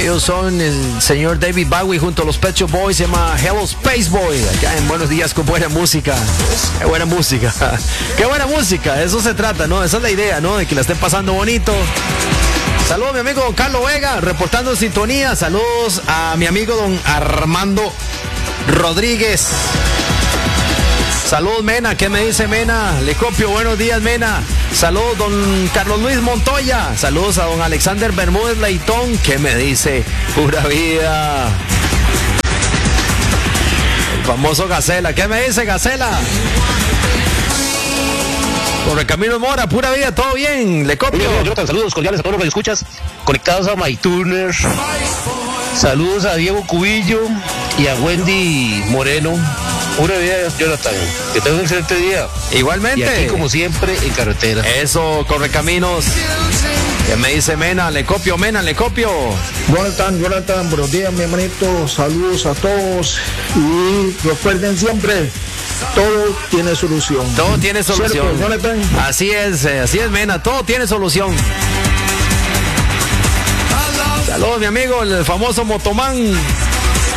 Ellos son el señor David Bowie junto a los Pet Shop Boys. Se llama Hello Space Boy. Acá en Buenos Días con buena música. Qué buena música. Qué buena música. De eso se trata, ¿no? Esa es la idea, ¿no? De que la estén pasando bonito. Saludos a mi amigo don Carlos Vega, reportando en sintonía. Saludos a mi amigo don Armando Rodríguez. Saludos, Mena. ¿Qué me dice Mena? Le copio. Buenos días, Mena. Saludos, don Carlos Luis Montoya. Saludos a don Alexander Bermúdez Leitón. ¿Qué me dice? Pura vida. El famoso Gacela. ¿Qué me dice Gacela? Correcaminos Mora, pura vida, todo bien. Le copio. Jonathan, saludos cordiales a todos los que escuchas conectados a MyTuner. Saludos a Diego Cubillo y a Wendy Moreno. Pura vida, Jonathan. Que tengas un excelente día. Igualmente. Y aquí, como siempre, en carretera. Eso, Correcaminos. ¿Qué me dice Mena? Le copio, Mena, le copio. Jonathan, buenos días, mi hermanito. Saludos a todos. Y recuerden siempre, todo tiene solución. Todo tiene solución. ¿Cierto, Jonathan? Así es, Mena. Todo tiene solución. Saludos, mi amigo, el famoso Motomán.